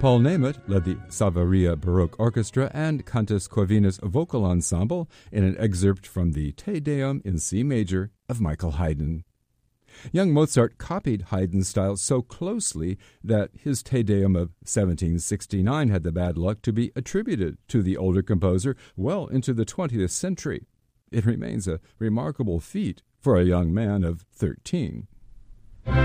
Paul Nemeth led the Savaria Baroque Orchestra and Cantus Corvinus Vocal Ensemble in an excerpt from the Te Deum in C major of Michael Haydn. Young Mozart copied Haydn's style so closely that his Te Deum of 1769 had the bad luck to be attributed to the older composer well into the 20th century. It remains a remarkable feat for a young man of 13.